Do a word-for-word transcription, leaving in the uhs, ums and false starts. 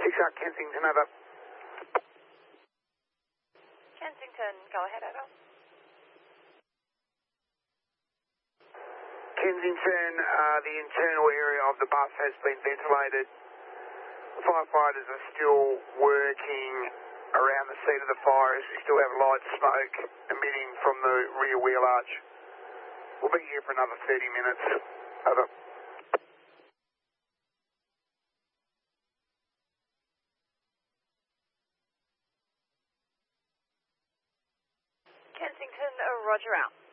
six out Kensington, over. Kensington, go ahead, over. Kensington, uh, the internal area of the bus has been ventilated. Firefighters are still working around the seat of the fire as we still have light smoke emitting from the rear wheel arch. We'll be here for another thirty minutes. Over. Kensington, uh, roger out.